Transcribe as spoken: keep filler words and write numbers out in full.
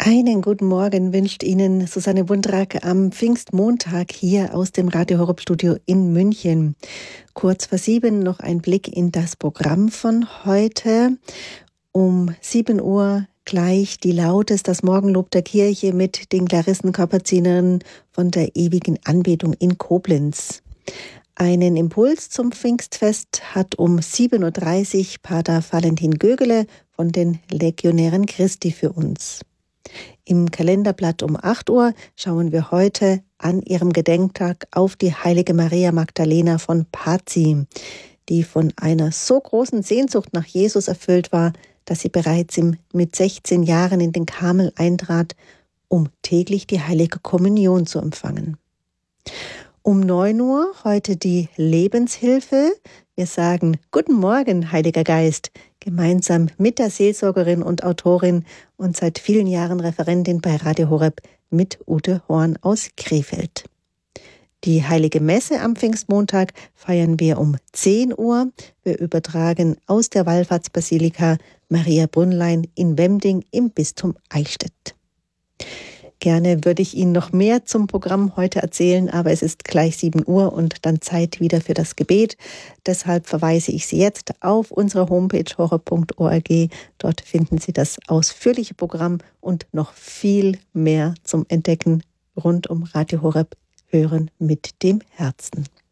Einen guten Morgen wünscht Ihnen Susanne Wundrak am Pfingstmontag hier aus dem Radio Horeb Studio in München. Kurz vor sieben noch ein Blick in das Programm von heute. Um sieben Uhr gleich die Lautes, das Morgenlob der Kirche mit den Klarissenkapuzinerinnen von der ewigen Anbetung in Koblenz. Einen Impuls zum Pfingstfest hat um sieben Uhr dreißig Pater Valentin Gögele von den Legionären Christi für uns. Im Kalenderblatt um acht Uhr schauen wir heute an ihrem Gedenktag auf die heilige Maria Magdalena von Pazzi, die von einer so großen Sehnsucht nach Jesus erfüllt war, dass sie bereits im, mit sechzehn Jahren in den Karmel eintrat, um täglich die heilige Kommunion zu empfangen. Um neun Uhr heute die Lebenshilfe. Wir sagen Guten Morgen, Heiliger Geist, gemeinsam mit der Seelsorgerin und Autorin und seit vielen Jahren Referentin bei Radio Horeb mit Ute Horn aus Krefeld. Die Heilige Messe am Pfingstmontag feiern wir um zehn Uhr. Wir übertragen aus der Wallfahrtsbasilika Maria Brünnlein in Wemding im Bistum Eichstätt. Gerne würde ich Ihnen noch mehr zum Programm heute erzählen, aber es ist gleich sieben Uhr und dann Zeit wieder für das Gebet. Deshalb verweise ich Sie jetzt auf unsere Homepage horeb punkt org. Dort finden Sie das ausführliche Programm und noch viel mehr zum Entdecken rund um Radio Horeb, Hören mit dem Herzen.